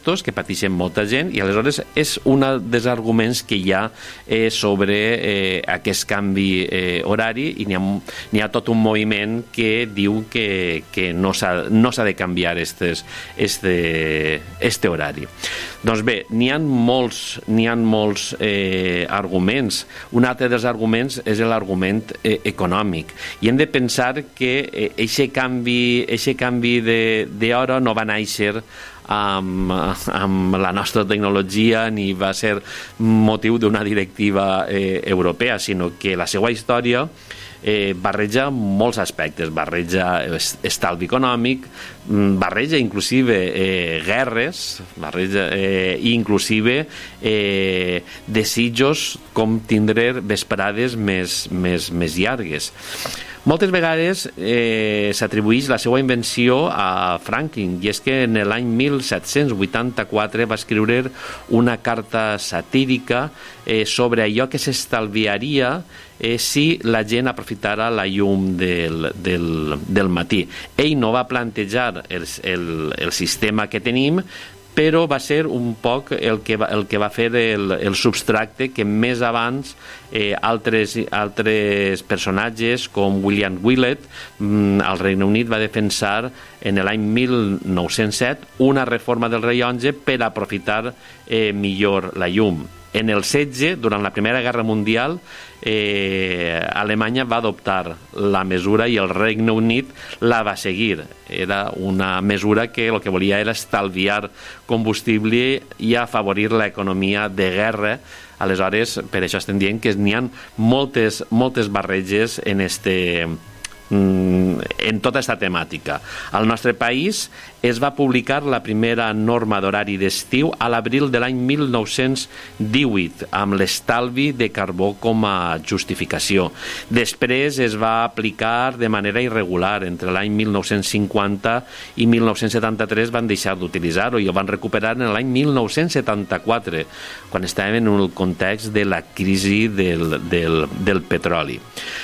que pateixen molta gent, i aleshores és un dels arguments que hi ha sobre aquest canvi horari, i n'hi ha tot un moviment que diu que no s'ha de canviar este horari. Doncs bé, n'hi ha molts arguments. Un altre dels arguments és l'argument econòmic, i hem de pensar que aquest canvi d'hora no va néixer amb la nostra tecnologia ni va ser motiu d'una directiva europea, sinó que la seva història barreja molts aspectes, barreja estalvi econòmic, barreja inclusive guerres, barreja inclusive desitjos com tindre vesprades més llargues. Moltes vegades s'atribueix la seva invenció a Franklin, i és que en l'any 1784 va escriure una carta satírica sobre allò que s'estalviaria si la gent aprofitara la llum del matí. Ell no va plantejar el sistema que tenim, però va ser un poc el que va fer el substracte que més abans altres personatges com William Willett al Regne Unit va defensar en l'any 1907 una reforma del rellotge per aprofitar millor la llum. En el setge, durant la Primera Guerra Mundial, Alemanya va adoptar la mesura i el Regne Unit la va seguir. Era una mesura que el que volia era estalviar combustible i afavorir l'economia de guerra. Aleshores, per això estem dient que n'hi ha moltes barreges en tota aquesta temàtica. Al nostre país es va publicar la primera norma d'horari d'estiu a l'abril de l'any 1918 amb l'estalvi de carbó com a justificació. Després es va aplicar de manera irregular. Entre l'any 1950 i 1973 van deixar d'utilitzar-ho i ho van recuperar en l'any 1974, quan estàvem en el context de la crisi del petroli.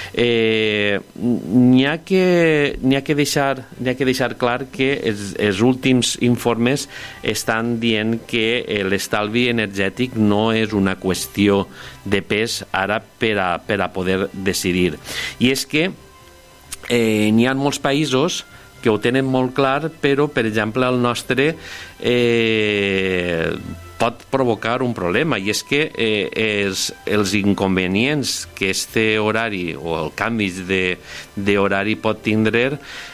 N'hi ha que deixar clar que els últims informes estan dient que l'estalvi energètic no és una qüestió de pes ara per a poder decidir. I és que n'hi ha molts països que ho tenen molt clar, però, per exemple, el nostre pot provocar un problema, i és que els inconvenients que este horari o el canvi d'horari pot tindre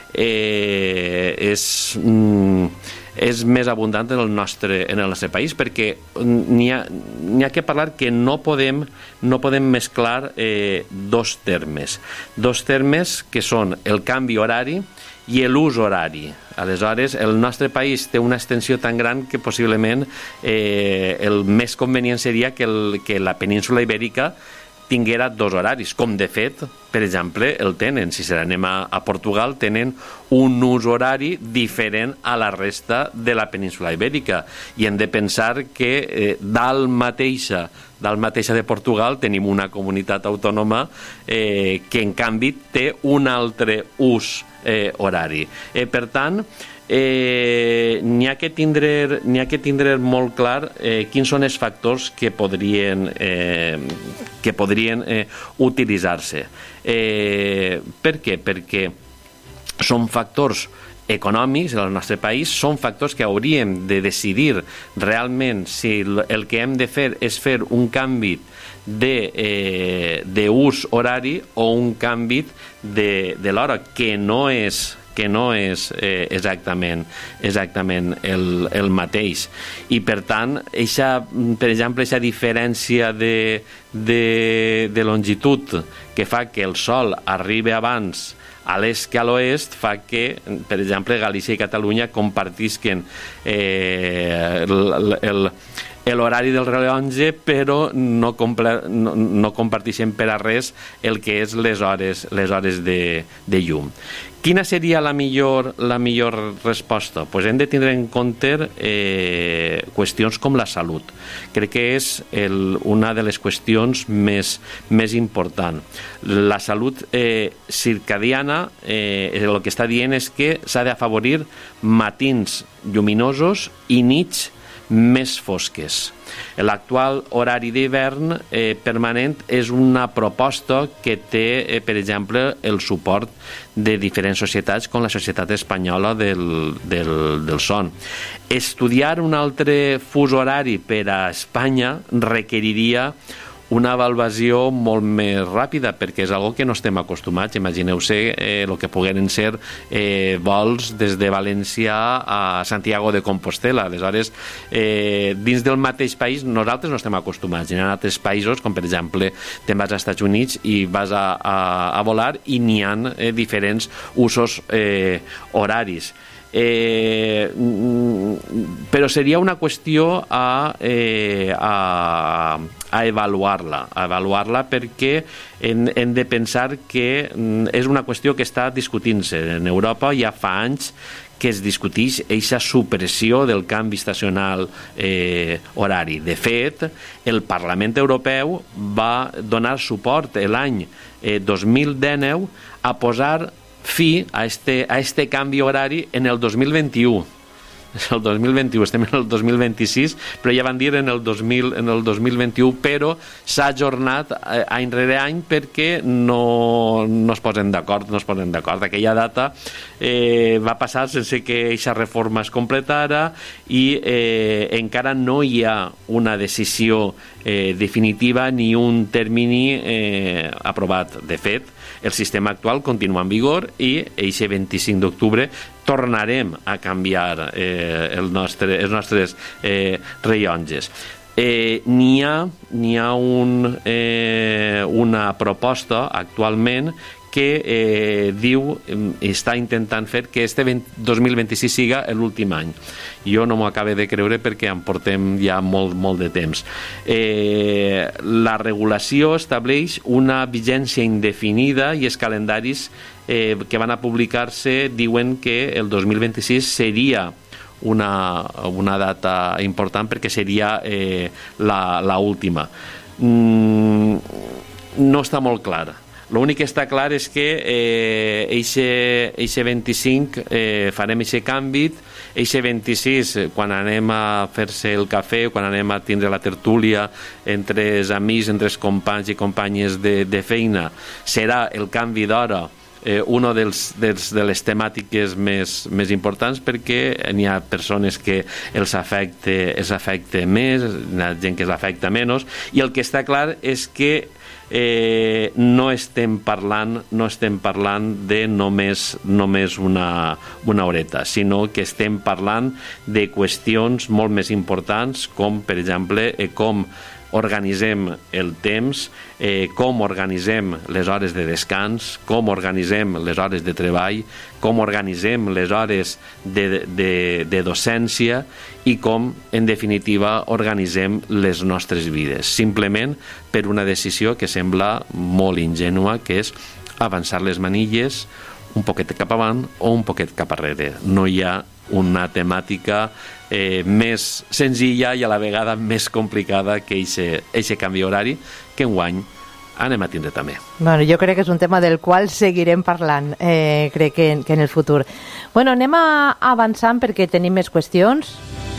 és més abundant en el nostre país, perquè n'hi ha que parlar que no podem mesclar dos termes que són el canvi horari i l'ús horari. Aleshores, el nostre país té una extensió tan gran que possiblement el més convenient seria que la península ibèrica tinguera dos horaris, com de fet, per exemple, el tenen. Si se n'anem a Portugal, tenen un ús horari diferent a la resta de la península ibèrica, i hem de pensar que dalt mateixa de Portugal tenim una comunitat autònoma que en canvi té un altre ús horari. Per tant, n'hi ha que tindre molt clar quins són els factors que podrien utilitzar-se. Per què? Perquè són factors econòmics en el nostre país, són factors que hauríem de decidir realment si el que hem de fer és fer un canvi d'ús horari o un canvi de l'hora, que no és exactament el mateix. I per tant, per exemple, aquesta diferència de longitud que fa que el sol arribi abans a l'est que a l'oest fa que, per exemple, Galícia i Catalunya compartisquen l'horari del rellotge, però no comparteixen per a res el que és les hores de llum. Quina seria la millor resposta? Pues hem de tindre en compte qüestions com la salut. Crec que és una de les qüestions més importants. La salut circadiana, el que està dient és que s'ha d'afavorir matins lluminosos i nits més fosques. L'actual horari d'hivern permanent és una proposta que té, per exemple, el suport de diferents societats com la Societat Espanyola del Son. Estudiar un altre fus horari per a Espanya requeriria una avaluació molt més ràpida, perquè és algo que no estem acostumats. Imagineu-se el que pogueren ser vols des de València a Santiago de Compostela. Aleshores, dins del mateix país, nosaltres no estem acostumats. Hi ha altres països, com per exemple, te'n vas als Estats Units i vas a volar i n'hi ha diferents usos horaris. Però seria una qüestió a avaluar-la perquè hem de pensar que és una qüestió que està discutint-se. En Europa ja fa anys que es discuteix aquesta supressió del canvi estacional horari. De fet, el Parlament Europeu va donar suport l'any 2019 a posar fi a este canvi horari en el 2021. És el 2021, estem en el 2026, però ja van dir en el 2021, però s'ha ajornat any rere any perquè no es posen d'acord. Aquella data va passar sense que aquesta reforma es completara i encara no hi ha una decisió definitiva ni un termini aprovat. De fet, el sistema actual continua en vigor i aquest 25 d'octubre tornarem a canviar els nostres rellotges. N'hi ha una proposta actualment que està intentant fer que este 2026 siga l'últim any. Jo no m'ho acabo de creure perquè en portem ja molt de temps. La regulació estableix una vigència indefinida i els calendaris que van a publicar-se diuen que el 2026 seria una data important perquè seria la última. No està molt clara. L'únic que està clar és que eixe 25 farem eixe canvi, eixe 26 quan anem a fer-se el cafè, quan anem a tindre la tertúlia entre els amics, entre els companys i companyes de feina, serà el canvi d'hora una de les temàtiques més importants perquè n'hi ha persones que els afecta més, n'hi ha gent que els afecta menys, i el que està clar és que no estem parlant de només una horeta, sinó que estem parlant de qüestions molt més importants com, per exemple, com organitzem el temps, com organitzem les hores de descans, com organitzem les hores de treball, com organitzem les hores de docència i com, en definitiva, organitzem les nostres vides. Simplement per una decisió que sembla molt ingènua, que és avançar les manilles un poquet cap avant o un poquet cap arrere. No hi ha una temàtica més senzilla i a la vegada més complicada que aquest canvi horari que enguany anem a tindre també. Bueno, jo crec que és un tema del qual seguirem parlant, crec que en el futur. Bueno, anem avançant perquè tenim més qüestions.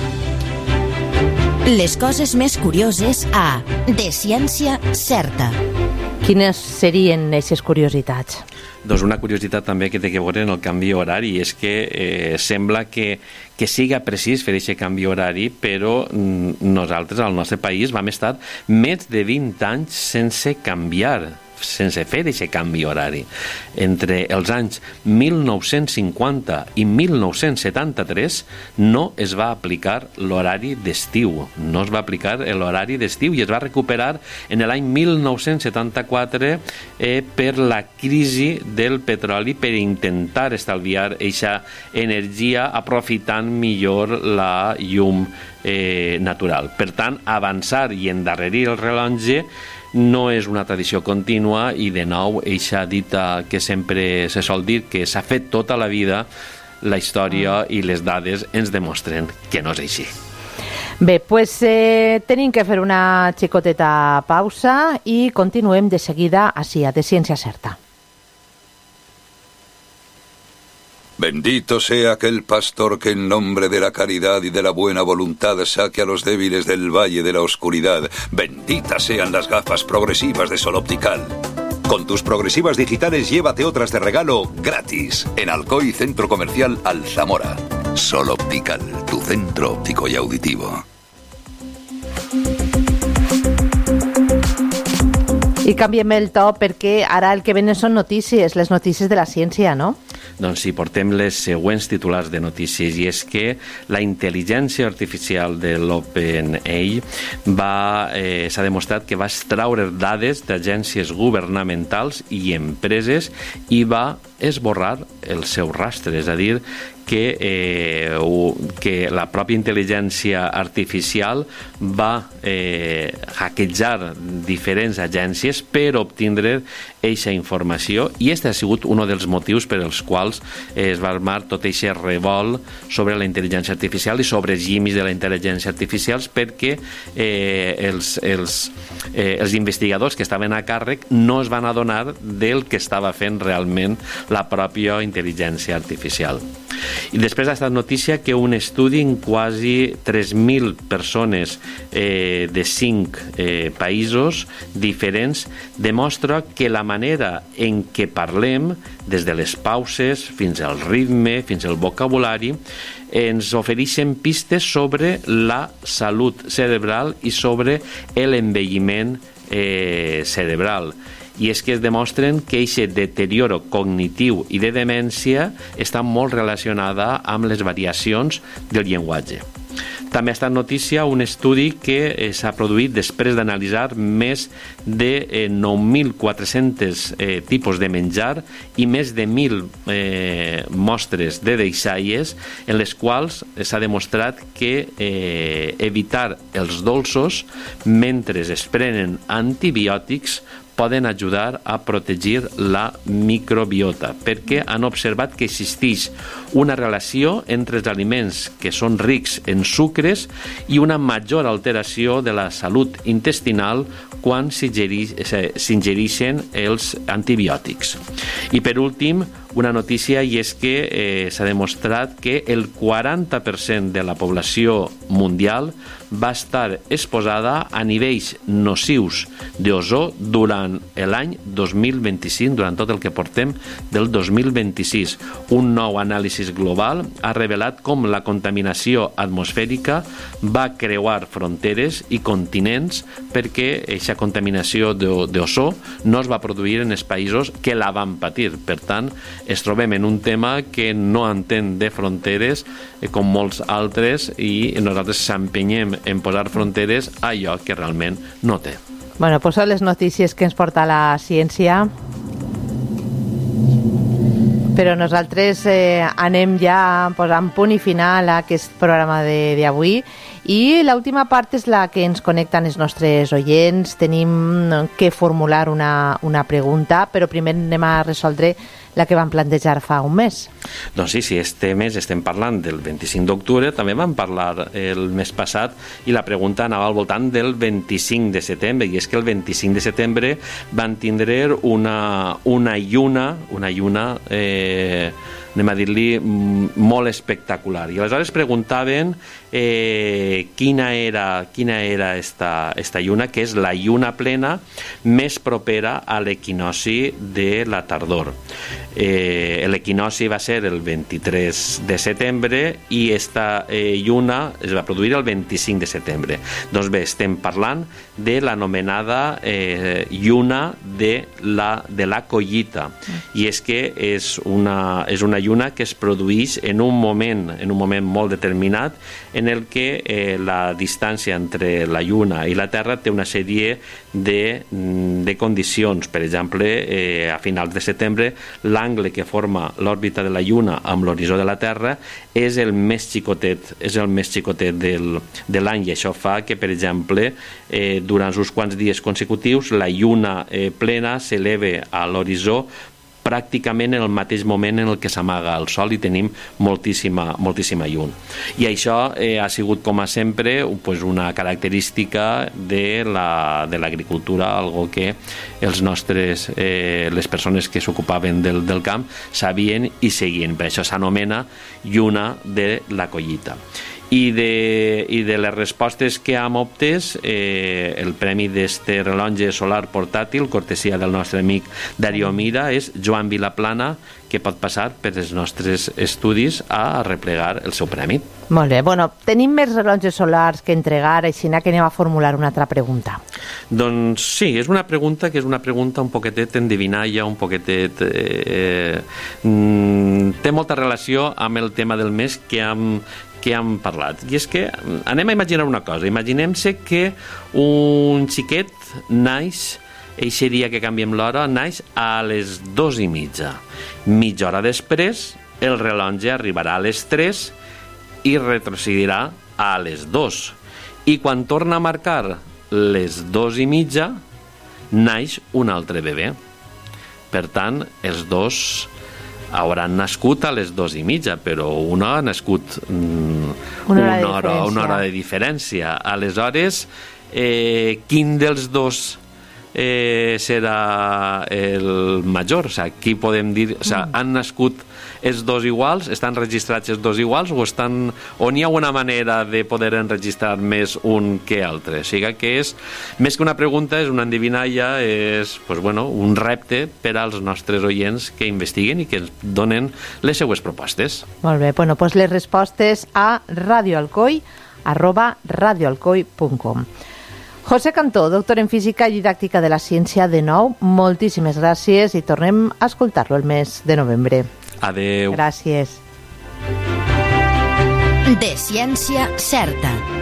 Les coses més curioses a De Ciència Certa. Quines serien aquestes curiositats? Doncs una curiositat també que té que veure en el canvi horari és que sembla que siga precís fer aquest canvi horari, però nosaltres al nostre país vam estar més de 20 anys sense fer aquest canvi horari. Entre els anys 1950 i 1973 no es va aplicar l'horari d'estiu. No es va aplicar l'horari d'estiu i es va recuperar en l'any 1974 per la crisi del petroli, per intentar estalviar aquesta energia aprofitant millor la llum natural. Per tant, avançar i endarrerir el rellotge no és una tradició contínua i, de nou, eixa dita que sempre se sol dir que s'ha fet tota la vida, la història i les dades ens demostren que no és així. Bé, doncs tenim que fer una xicoteta pausa i continuem de seguida així a De Ciència Certa. Bendito sea aquel pastor que en nombre de la caridad y de la buena voluntad saque a los débiles del valle de la oscuridad. Benditas sean las gafas progresivas de Sol Optical. Con tus progresivas digitales llévate otras de regalo gratis en Alcoy Centro Comercial Alzamora. Sol Optical, tu centro óptico y auditivo. I canviem el to perquè ara el que venen són notícies, les notícies de la ciència, no? Doncs sí, portem les següents titulars de notícies, i és que la intel·ligència artificial de l'OpenAI s'ha demostrat que va extraure dades d'agències governamentals i empreses i va esborrar el seu rastre, és a dir, que la pròpia intel·ligència artificial va hackejar diferents agències per obtindre eixa informació, i aquest ha sigut un dels motius per els quals es va armar tot eixe revolt sobre la intel·ligència artificial i sobre els llimis de la intel·ligència artificial, perquè els investigadors que estaven a càrrec no es van adonar del que estava fent realment la pròpia intel·ligència artificial. I després ha estat notícia que un estudi en quasi 3.000 persones de 5 països diferents demostra que la manera en què parlem, des de les pauses fins al ritme, fins al vocabulari, ens ofereixen pistes sobre la salut cerebral i sobre l'envelliment cerebral. I és que es demostren que aquest deterioro cognitiu i de demència està molt relacionada amb les variacions del llenguatge. També ha estat notícia un estudi que s'ha produït després d'analitzar més de 9.400 tipus de menjar i més de 1.000 mostres de deixalles, en les quals s'ha demostrat que evitar els dolços mentre es prenen antibiòtics poden ajudar a protegir la microbiota, perquè han observat que existeix una relació entre els aliments que són rics en sucres i una major alteració de la salut intestinal quan s'ingereixen els antibiòtics. I per últim, una notícia, i és que s'ha demostrat que el 40% de la població mundial va estar exposada a nivells nocius d'ozó durant l'any 2025, durant tot el que portem del 2026. Un nou anàlisi global ha revelat com la contaminació atmosfèrica va creuar fronteres i continents, perquè aquesta contaminació d'ozó no es va produir en els països que la van patir. Per tant, es trobem en un tema que no entén de fronteres com molts altres, i nosaltres s'empenyem en posar fronteres a allò que realment no té. Bueno, pues són les notícies que ens porta la ciència, però nosaltres anem ja posant punt i final a aquest programa d'avui, i l'última part és la que ens connecten els nostres oients. Tenim que formular una pregunta, però primer anem a resoldre la que vam plantejar fa un mes. Doncs sí, este mes estem parlant del 25 d'octubre, també vam parlar el mes passat, i la pregunta anava al voltant del 25 de setembre, i és que el 25 de setembre van tindre una lluna, anem a dir-li, molt espectacular. I aleshores preguntaven quina era esta lluna, que és la lluna plena més propera a l'equinoci de la tardor. L'equinoci va ser el 23 de setembre i esta lluna es va produir el 25 de setembre. Doncs bé, estem parlant de l'anomenada lluna de la collita, i és que és una lluna que es produeix en un moment molt determinat, en el que la distància entre la lluna i la Terra té una sèrie de condicions. Per exemple, a finals de setembre, l'angle que forma l'òrbita de la lluna amb l'horitzó de la Terra és el més xicotet de l'any, i això fa que, per exemple, durant uns quants dies consecutius la lluna plena s'eleva a l'horitzó pràcticament en el mateix moment en el que s'amaga el sol i tenim moltíssima llum. I això ha sigut, com a sempre, pues, una característica de l'agricultura, algo que les persones que s'ocupaven del camp sabien i seguien. Per això s'anomena lluna de la collita. I de les respostes que hem obtès, el premi d'este rellotge solar portàtil, cortesia del nostre amic Darío Mira, és Joan Vilaplana, que pot passar per els nostres estudis a replegar el seu premi. Molt bé. Bueno, tenim més rellotges solars que entregar, així que anem a formular una altra pregunta. Doncs sí, és una pregunta un poquetet endevinalla, un poquetet... té molta relació amb el tema del mes que hem parlat. I és que anem a imaginar una cosa. Imaginem-se que un xiquet naix, eixe dia que canviem l'hora, naix a les 2:30. Mitja hora després, el rellotge arribarà a les 3 i retrocedirà a les 2. I quan torna a marcar les 2:30, naix un altre bebè. Per tant, els dos hauran nascut a les 2:30, però una ha nascut una hora de diferència. Aleshores, quin dels dos serà el major? O sigui, aquí podem dir, han nascut els dos iguals, estan registrats els dos iguals, o n'hi ha una manera de poder enregistrar més un que altre? O sigui que és, més que una pregunta, és una endevinalla, és un repte per als nostres oients que investiguen i que ens donen les seues propostes. Molt bé, doncs les respostes a radioalcoi@radioalcoi.com. José Cantó, doctor en Física i Didàctica de la Ciència, de nou, moltíssimes gràcies i tornem a escoltar-lo el mes de novembre. Adeu. Gràcies. De ciència certa.